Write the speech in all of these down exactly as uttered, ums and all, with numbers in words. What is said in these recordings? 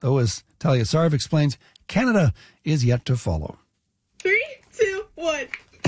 though as Talia Sarv explains, Canada is yet to follow. Three, two, one.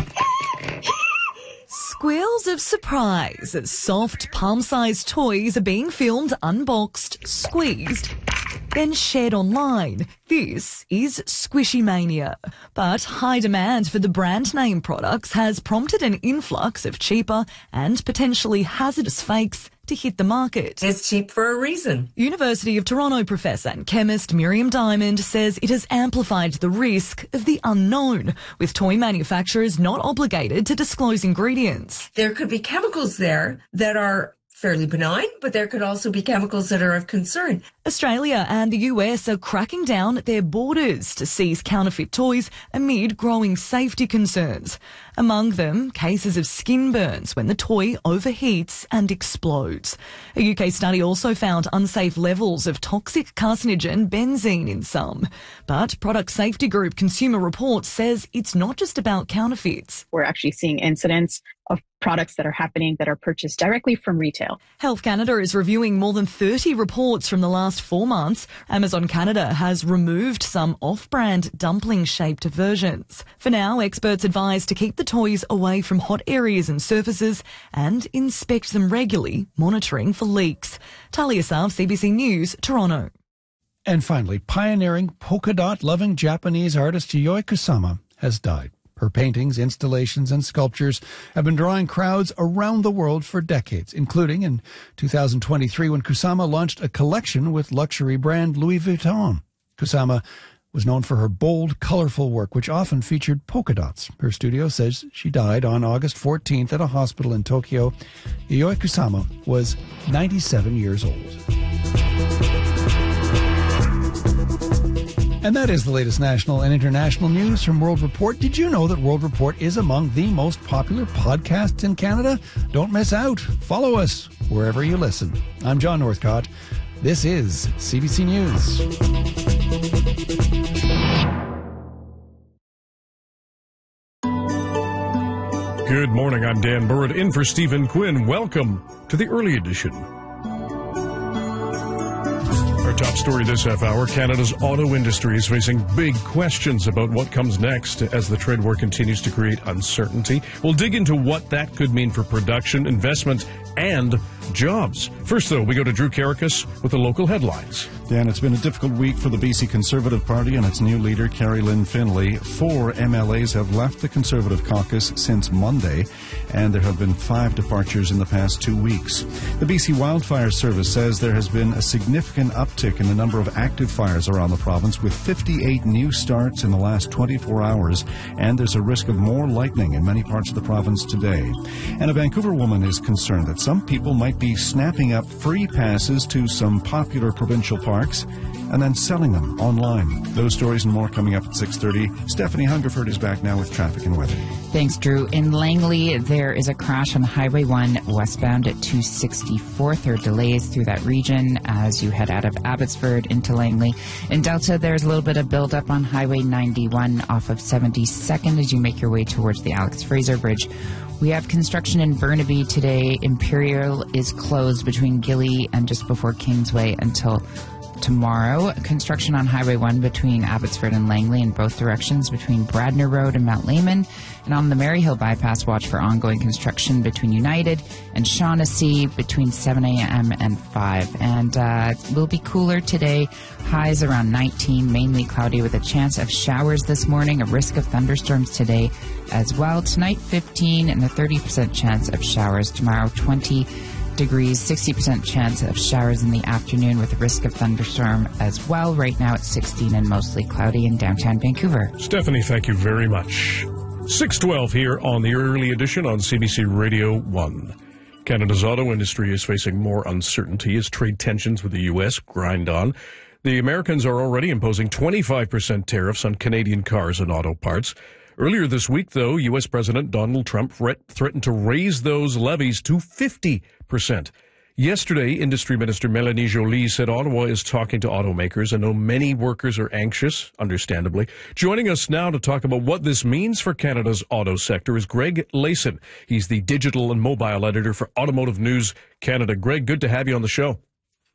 Squeals of surprise as soft, palm-sized toys are being filmed unboxed, squeezed, then shared online. This is Squishy Mania. But high demand for the brand name products has prompted an influx of cheaper and potentially hazardous fakes to hit the market. It's cheap for a reason. University of Toronto professor and chemist Miriam Diamond says it has amplified the risk of the unknown, with toy manufacturers not obligated to disclose ingredients. There could be chemicals there that are fairly benign, but there could also be chemicals that are of concern. Australia and the U S are cracking down at their borders to seize counterfeit toys amid growing safety concerns. Among them, cases of skin burns when the toy overheats and explodes. A U K study also found unsafe levels of toxic carcinogen benzene in some. But product safety group Consumer Reports says it's not just about counterfeits. We're actually seeing incidents of products that are happening that are purchased directly from retail. Health Canada is reviewing more than thirty reports from the last four months. Amazon Canada has removed some off-brand dumpling-shaped versions. For now, experts advise to keep the toys away from hot areas and surfaces and inspect them regularly, monitoring for leaks. Talia Sarv, C B C News, Toronto. And finally, pioneering polka dot-loving Japanese artist Yayoi Kusama has died. Her paintings, installations, and sculptures have been drawing crowds around the world for decades, including in two thousand twenty-three when Kusama launched a collection with luxury brand Louis Vuitton. Kusama was known for her bold, colorful work, which often featured polka dots. Her studio says she died on August fourteenth at a hospital in Tokyo. Yayoi Kusama was ninety-seven years old. And that is the latest national and international news from World Report. Did you know that World Report is among the most popular podcasts in Canada? Don't miss out. Follow us wherever you listen. I'm John Northcott. This is C B C News. Good morning. I'm Dan Burrett in for Stephen Quinn. Welcome to the early edition. Our top story this half hour, Canada's auto industry is facing big questions about what comes next as the trade war continues to create uncertainty. We'll dig into what that could mean for production, investment, and jobs. First, though, we go to Drew Karakas with the local headlines. Dan, it's been a difficult week for the B C Conservative Party and its new leader, Carrie Lynn Finlay. Four M L As have left the Conservative caucus since Monday, and there have been five departures in the past two weeks. The B C Wildfire Service says there has been a significant uptick in the number of active fires around the province, with fifty-eight new starts in the last twenty-four hours, and there's a risk of more lightning in many parts of the province today. And a Vancouver woman is concerned that some people might be snapping up free passes to some popular provincial parks and then selling them online. Those stories and more coming up at six thirty. Stephanie Hungerford is back now with traffic and weather. Thanks, Drew. In Langley, there is a crash on Highway one westbound at two sixty-fourth. There are delays through that region as you head out of Abbotsford into Langley. In Delta, there's a little bit of buildup on Highway ninety-one off of seventy-second as you make your way towards the Alex Fraser Bridge. We have construction in Burnaby today. Imperial is closed between Gilly and just before Kingsway until tomorrow. Construction on Highway one between Abbotsford and Langley in both directions between Bradner Road and Mount Lehman. And on the Maryhill Bypass, watch for ongoing construction between United and Shaughnessy between seven a.m. and five. And uh, it will be cooler today. Highs around nineteen, mainly cloudy with a chance of showers this morning, a risk of thunderstorms today as well. Tonight, fifteen and a thirty percent chance of showers. Tomorrow, twenty degrees, sixty percent chance of showers in the afternoon with a risk of thunderstorm as well. Right now, it's sixteen and mostly cloudy in downtown Vancouver. Stephanie, thank you very much. six twelve here on the early edition on C B C Radio one. Canada's auto industry is facing more uncertainty as trade tensions with the U S grind on. The Americans are already imposing twenty-five percent tariffs on Canadian cars and auto parts. Earlier this week, though, U S President Donald Trump threatened to raise those levies to fifty percent. Yesterday, Industry Minister Mélanie Joly said Ottawa is talking to automakers and know many workers are anxious, understandably. Joining us now to talk about what this means for Canada's auto sector is Greg Layson. He's the digital and mobile editor for Automotive News Canada. Greg, good to have you on the show.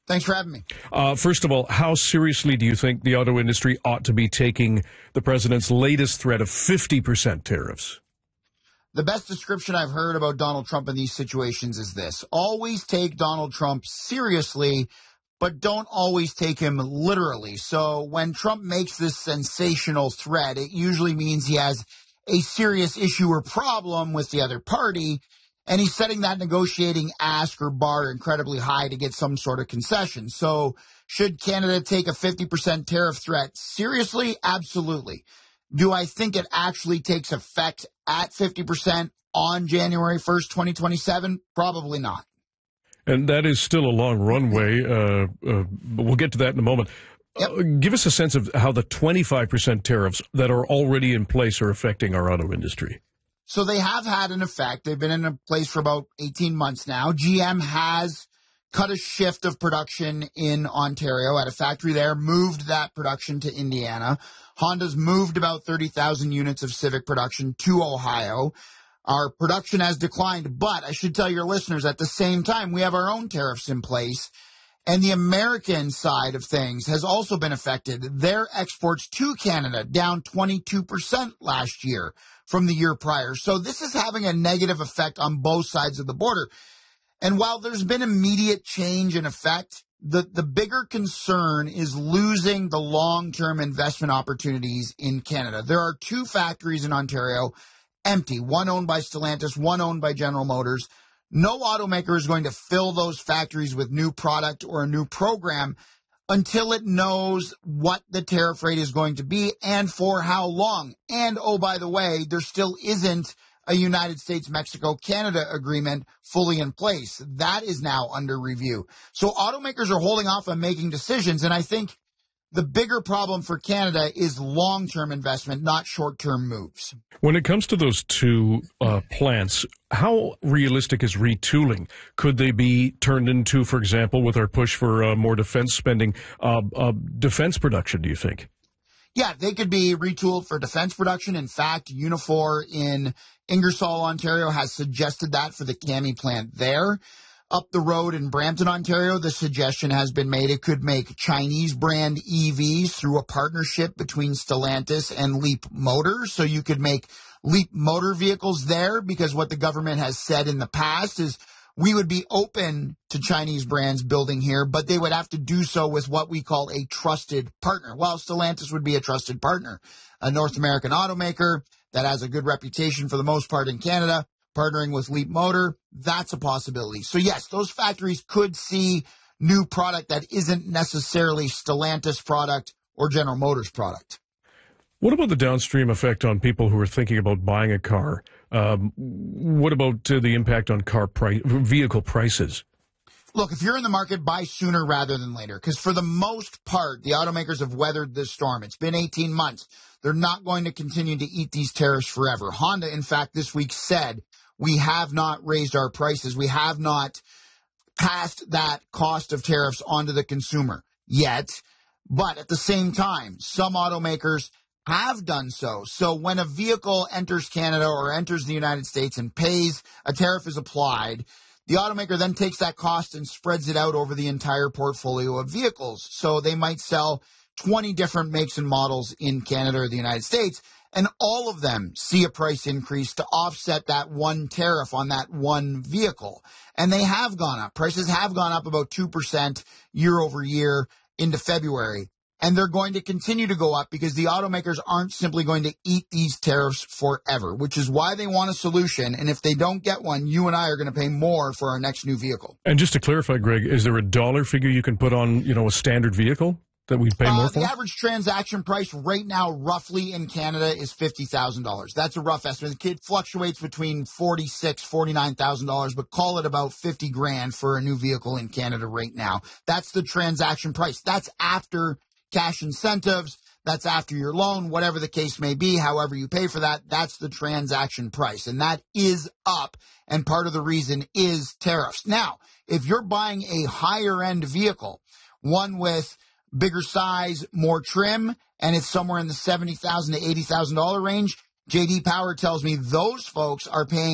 Thanks for having me. Uh, first of all, how seriously do you think the auto industry ought to be taking the president's latest threat of fifty percent tariffs? The best description I've heard about Donald Trump in these situations is this. Always take Donald Trump seriously, but don't always take him literally. So when Trump makes this sensational threat, it usually means he has a serious issue or problem with the other party, and he's setting that negotiating ask or bar incredibly high to get some sort of concession. So should Canada take a fifty percent tariff threat seriously? Absolutely. Do I think it actually takes effect at fifty percent on January first, twenty twenty-seven? Probably not. And that is still a long runway. Uh, uh, but we'll get to that in a moment. Yep. Uh, give us a sense of how the twenty-five percent tariffs that are already in place are affecting our auto industry. So they have had an effect. They've been in a place for about eighteen months now. G M has cut a shift of production in Ontario at a factory there, moved that production to Indiana. Honda's moved about thirty thousand units of Civic production to Ohio. Our production has declined, but I should tell your listeners at the same time, we have our own tariffs in place. And the American side of things has also been affected. Their exports to Canada down twenty-two percent last year from the year prior. So this is having a negative effect on both sides of the border. And while there's been immediate change in effect, the, the bigger concern is losing the long-term investment opportunities in Canada. There are two factories in Ontario empty, one owned by Stellantis, one owned by General Motors. No automaker is going to fill those factories with new product or a new program until it knows what the tariff rate is going to be and for how long. And, oh, by the way, there still isn't a United States-Mexico-Canada agreement fully in place. That is now under review. So automakers are holding off on making decisions, and I think the bigger problem for Canada is long-term investment, not short-term moves. When it comes to those two uh, plants, how realistic is retooling? Could they be turned into, for example, with our push for uh, more defense spending, uh, uh, defense production, do you think? Yeah, they could be retooled for defense production. In fact, Unifor in Ingersoll, Ontario has suggested that for the CAMI plant there. Up the road in Brampton, Ontario, the suggestion has been made it could make Chinese brand E Vs through a partnership between Stellantis and Leap Motors. So you could make Leap motor vehicles there, because what the government has said in the past is we would be open to Chinese brands building here, but they would have to do so with what we call a trusted partner. While Stellantis would be a trusted partner, a North American automaker that has a good reputation for the most part in Canada, partnering with Leap Motor, that's a possibility. So yes, those factories could see new product that isn't necessarily Stellantis product or General Motors product. What about the downstream effect on people who are thinking about buying a car? Um, what about uh, the impact on car price, vehicle prices? Look, if you're in the market, buy sooner rather than later, because for the most part, the automakers have weathered this storm. It's been eighteen months. They're not going to continue to eat these tariffs forever. Honda, in fact, this week said, we have not raised our prices. We have not passed that cost of tariffs onto the consumer yet. But at the same time, some automakers have done so. So when a vehicle enters Canada or enters the United States and pays, a tariff is applied, the automaker then takes that cost and spreads it out over the entire portfolio of vehicles. So they might sell twenty different makes and models in Canada or the United States, and all of them see a price increase to offset that one tariff on that one vehicle. And they have gone up. Prices have gone up about two percent year over year into February. And they're going to continue to go up because the automakers aren't simply going to eat these tariffs forever, which is why they want a solution. And if they don't get one, you and I are going to pay more for our next new vehicle. And just to clarify, Greg, is there a dollar figure you can put on, you know, a standard vehicle that we'd pay more uh, for? The average transaction price right now, roughly in Canada, is fifty thousand dollars. That's a rough estimate. It fluctuates between forty-six thousand dollars, forty-nine thousand dollars, but call it about fifty grand for a new vehicle in Canada right now. That's the transaction price. That's after cash incentives, that's after your loan, whatever the case may be, however you pay for that, that's the transaction price. And that is up, and part of the reason is tariffs. Now, if you're buying a higher-end vehicle, one with bigger size, more trim, and it's somewhere in the seventy thousand dollars to eighty thousand dollars range, J D Power tells me those folks are paying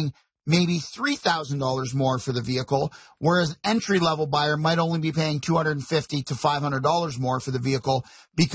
maybe three thousand dollars more for the vehicle, whereas an entry-level buyer might only be paying two hundred fifty dollars to five hundred dollars more for the vehicle because